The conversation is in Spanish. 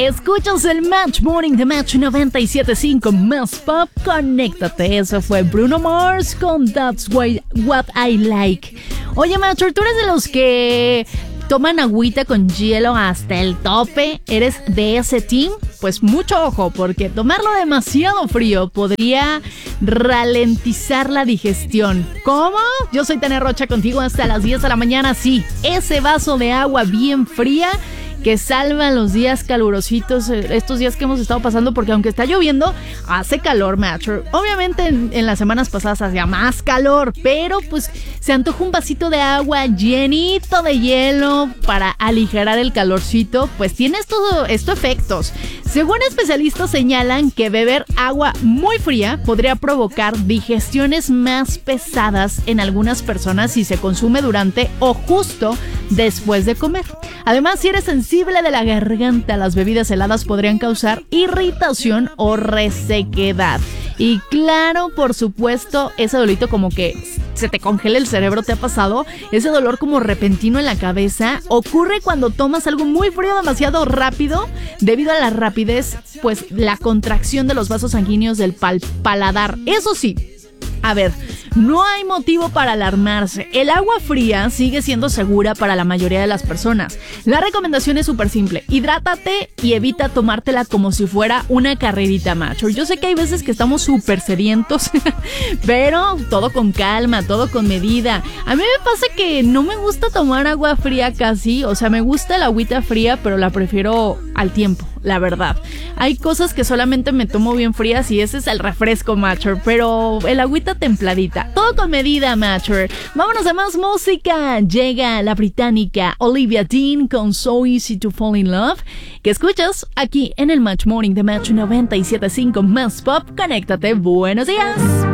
Escuchas el Match Morning de Match 97.5 Más Pop. Conéctate. Eso fue Bruno Mars con That's What I Like. Oye, Matcher, ¿tú eres de los que toman agüita con hielo hasta el tope? ¿Eres de ese team? Pues mucho ojo, porque tomarlo demasiado frío podría ralentizar la digestión. ¿Cómo? Yo soy Tania Rocha, contigo hasta las 10 de la mañana. Sí, ese vaso de agua bien fría que salvan los días calurositos, estos días que hemos estado pasando, porque aunque está lloviendo, hace calor, Matcher. Obviamente en las semanas pasadas hacía más calor, pero pues se antoja un vasito de agua llenito de hielo para aligerar el calorcito. Pues tiene estos efectos. Según especialistas señalan que beber agua muy fría podría provocar digestiones más pesadas en algunas personas si se consume durante o justo después de comer. Además, si eres sensible de la garganta, las bebidas heladas podrían causar irritación o resequedad. Y claro, por supuesto, ese dolorito como que se te congela el cerebro, ¿te ha pasado? Ese dolor como repentino en la cabeza ocurre cuando tomas algo muy frío demasiado rápido. Debido a la rapidez, pues la contracción de los vasos sanguíneos del paladar. Eso sí, a ver, no hay motivo para alarmarse. El agua fría sigue siendo segura para la mayoría de las personas. La recomendación es súper simple. Hidrátate y evita tomártela como si fuera una carrerita, macho. Yo sé que hay veces que estamos súper sedientos, pero todo con calma, todo con medida. A mí me pasa que no me gusta tomar agua fría casi. O sea, me gusta el agüita fría, pero la prefiero al tiempo, la verdad. Hay cosas que solamente me tomo bien frías y ese es el refresco, macho. Pero el agüita templadita. Todo con medida, Matcher. Vámonos a más música. Llega la británica Olivia Dean con So Easy to Fall in Love, que escuchas aquí en el Match Morning de Match 97.5 Más Pop. Conéctate. Buenos días.